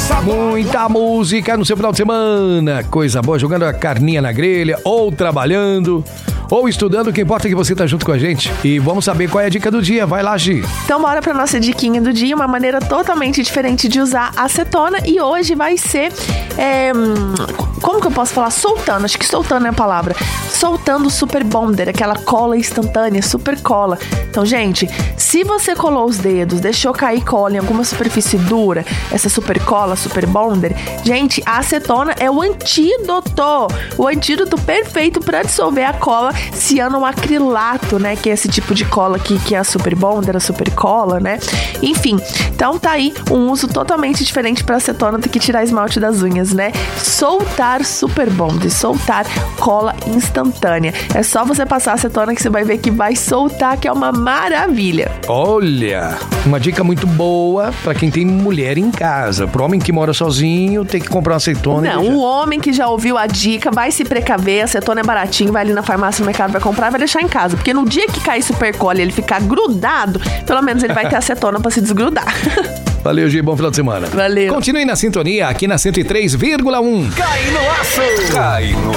Muita música no seu final de semana. Coisa boa, jogando a carninha na grelha, ou trabalhando, ou estudando, o que importa é que você tá junto com a gente. E vamos saber qual é a dica do dia. Vai lá, Gi. Então bora pra nossa diquinha do dia, uma maneira totalmente diferente de usar acetona. E hoje vai ser, como que eu posso falar? Soltando, acho que soltando é a palavra. Soltando o Super Bonder, aquela cola instantânea, super cola. Então, gente, se você colou os dedos, deixou cair cola em alguma superfície dura, essa super cola, Super Bonder, gente, a acetona é o antídoto perfeito para dissolver a cola cianoacrilato, né, que é esse tipo de cola que é a Super Bonder, a super cola, né? Enfim, então tá aí um uso totalmente diferente para acetona do que tirar esmalte das unhas, né? Soltar Super Bonder, soltar cola instantância. É só você passar a acetona que você vai ver que vai soltar, que é uma maravilha. Olha, uma dica muito boa pra quem tem mulher em casa. Pro homem que mora sozinho, tem que comprar uma acetona. Não, o homem que já ouviu a dica, vai se precaver, a acetona é baratinho, vai ali na farmácia, no mercado, vai comprar, vai deixar em casa. Porque no dia que cair super cola e ele ficar grudado, pelo menos ele vai ter acetona pra se desgrudar. Valeu, Gi, bom final de semana. Valeu. Continue na sintonia aqui na 103,1. Cai no aço! Cai no